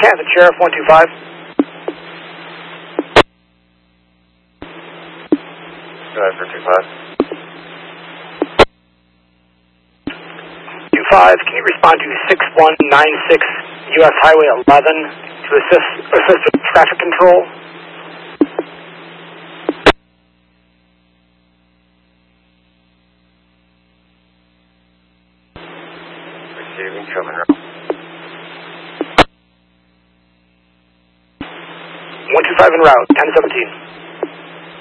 Canton Sheriff 125. Driver 25, can you respond to 6196 US Highway 11 to assist with traffic control? Receiving, show en route. 125 en route, 1017.